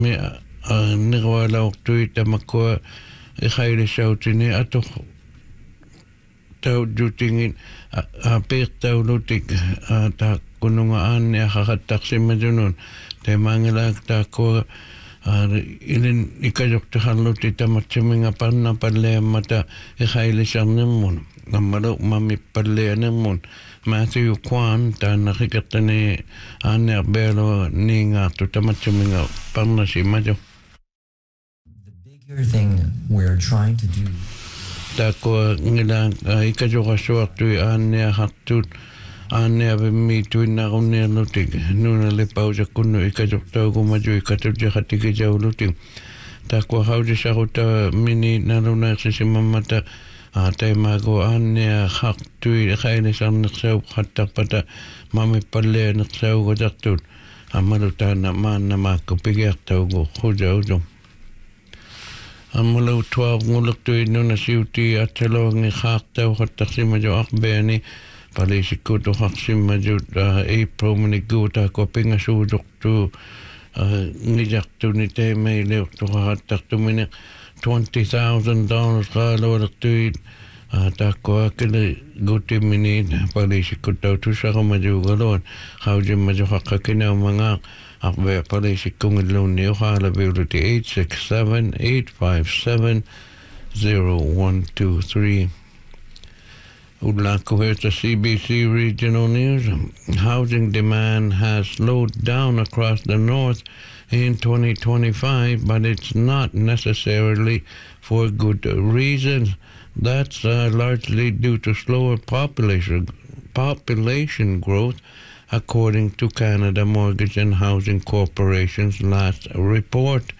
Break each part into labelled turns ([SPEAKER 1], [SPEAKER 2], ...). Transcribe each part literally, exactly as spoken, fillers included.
[SPEAKER 1] me nirwala uktui tamakua ikhaile sautini atoh tau jutingin a per tau lutik ta kununga an ya hakataksim majunun te mangila ta ko ilin ikajok tahaluti tamatchiminga panna palle mata ikhaile sarnimun namalo mami palle nemun Matthew Kwan ta nakikatani ane belo ninga tu tamatchiminga panna si majo.
[SPEAKER 2] The bigger thing we're trying to do
[SPEAKER 1] ta ko ngila ikajok suaktu ane hatut ane abimi tuina unne lutik nuna le pausa kunu ikajok tau kumaju ikatut jakatiki jau lutik ta ko hauja sahuta mini naruna sisimamata Ate mago ane haktui khaile san nxau khatta pata mami palle nxau go daktut amalu tana manna mako pigerta go khuja ujo amalu twelve nguluktu nuna siuti atelo ngi khakta khatta simajo akbeni palisi kuto haksimajo April mini guta ko pinga suduktu ngijaktu ni teme le to khatta mini twenty thousand dollars qalo laqtuit ta ko akile guti mini palisi kuto tu shagamajo galon khawje majo haqqakina manga akbe palisi kungilun ni khala biuti eight six seven eight five seven zero one two three Udlako here's the C B C Regional News. Housing demand has slowed down across the north in twenty twenty-five, but it's not necessarily for good reasons. That's uh, largely due to slower population population growth, according to Canada Mortgage and Housing Corporation's last report.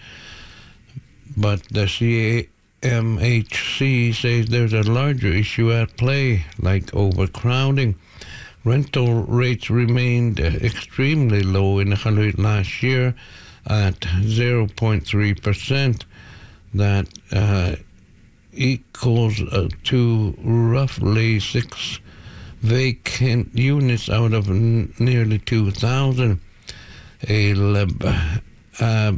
[SPEAKER 1] But the C M H C says there's a larger issue at play, like overcrowding. Rental rates remained extremely low in Khalid last year at zero point three percent. That uh, equals uh, to roughly six vacant units out of n- nearly two thousand. A lab, uh,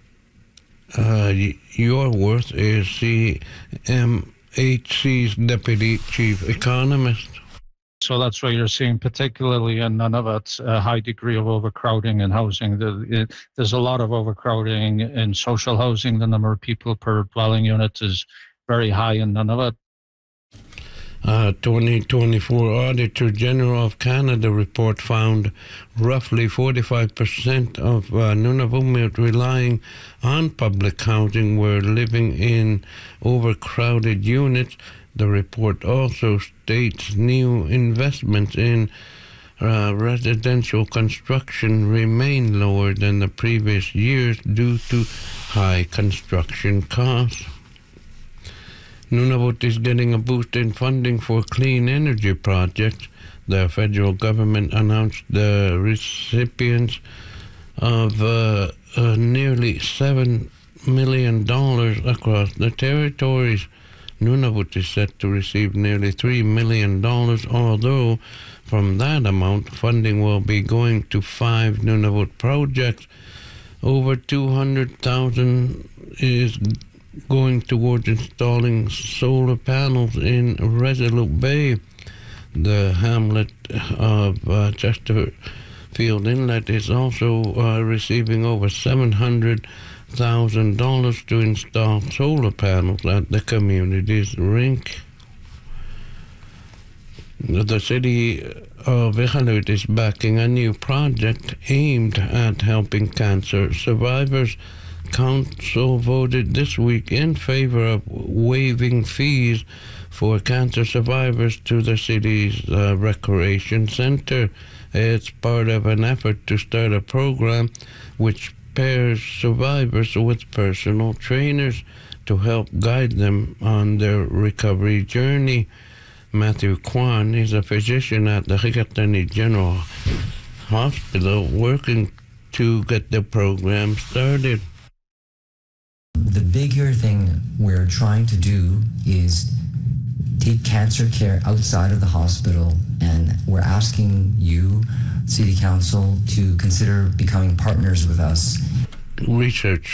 [SPEAKER 1] uh, Yorworth is C M H C's deputy chief economist.
[SPEAKER 3] So that's why you're seeing, particularly in Nunavut, a high degree of overcrowding in housing. The, it, there's a lot of overcrowding in social housing. The number of people per dwelling unit is very high in Nunavut.
[SPEAKER 1] Uh, twenty twenty-four Auditor General of Canada report found roughly forty-five percent of uh, Nunavummiut relying on public housing were living in overcrowded units. The report also states new investments in uh, residential construction remain lower than the previous years due to high construction costs. Nunavut is getting a boost in funding for clean energy projects. The federal government announced the recipients of uh, uh, nearly seven million dollars across the territories. Nunavut is set to receive nearly three million dollars, although from that amount, funding will be going to five Nunavut projects. Over two hundred thousand dollars is going towards installing solar panels in Resolute Bay. The hamlet of uh, Chesterfield Inlet is also uh, receiving over seven hundred thousand dollars to install solar panels at the community's rink. The city of Iqaluit is backing a new project aimed at helping cancer survivors. Council voted this week in favor of waiving fees for cancer survivors to the city's uh, recreation center. It's part of an effort to start a program which pairs survivors with personal trainers to help guide them on their recovery journey. Matthew Kwan is a physician at the Qikiqtani General Hospital working to get the program started.
[SPEAKER 2] The bigger thing we're trying to do is take cancer care outside of the hospital, and we're asking you, City Council, to consider becoming partners with us.
[SPEAKER 1] Research